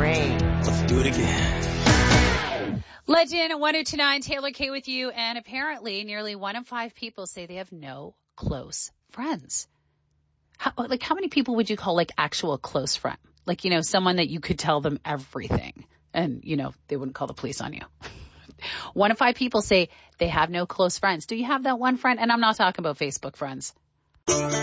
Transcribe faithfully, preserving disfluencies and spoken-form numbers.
rain. Let's do it again. Legend one oh two nine, Taylor Kay with you. And apparently nearly one in five people say they have no close friends. How, like how many people would you call like actual close friend? Like, you know, someone that you could tell them everything and, you know, they wouldn't call the police on you. One in five people say they have no close friends. Do you have that one friend? And I'm not talking about Facebook friends.